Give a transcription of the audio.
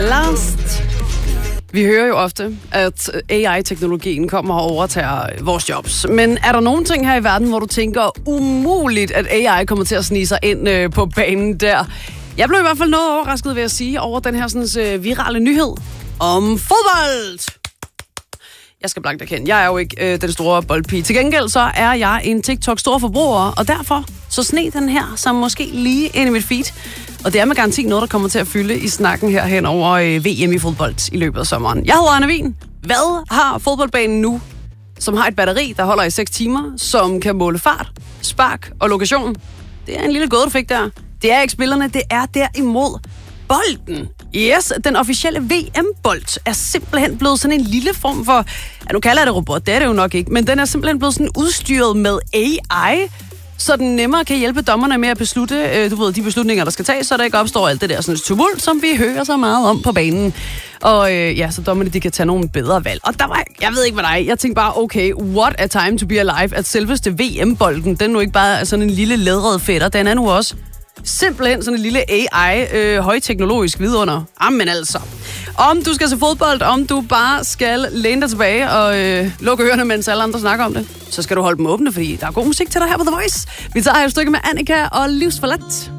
Last. Vi hører jo ofte, at AI-teknologien kommer og overtager vores jobs. Men er der nogle ting her i verden, hvor du tænker umuligt, at AI kommer til at snige sig ind på banen der? Jeg blev i hvert fald noget overrasket ved at sige over den her sådan, virale nyhed om fodbold. Jeg skal blankt erkende, jeg er jo ikke den store boldpige. Til gengæld så er jeg en TikTok-stor forbruger, og derfor så sneg den her, som måske lige ind i mit feed. Og det er med garanti noget, der kommer til at fylde i snakken her hen over VM i fodbold i løbet af sommeren. Jeg hedder Anna Wien. Hvad har fodboldbanen nu, som har et batteri, der holder i 6 timer, som kan måle fart, spark og lokation? Det er en lille gåde, du fik der. Det er ikke spillerne, det er derimod bolden. Yes, den officielle VM-bold er simpelthen blevet sådan en lille form for, nu kalder jeg det robot, det er det jo nok ikke, men den er simpelthen blevet sådan udstyret med AI, så den nemmere kan hjælpe dommerne med at beslutte, de beslutninger, der skal tages, så der ikke opstår alt det der sådan tumult, som vi hører så meget om på banen. Og så dommerne, de kan tage nogle bedre valg. Og der var, jeg ved ikke hvad dig, jeg tænkte bare, okay, what a time to be alive, at selveste VM-bolden, den nu ikke bare er sådan en lille lædret fætter, den er nu også simpelthen sådan en lille AI, højteknologisk vidunder. Jamen altså. Om du skal se fodbold, om du bare skal læne dig tilbage og lukke ørerne, mens alle andre snakker om det, så skal du holde dem åbne, fordi der er god musik til dig her på The Voice. Vi tager her et stykke med Annika og Livsforladt.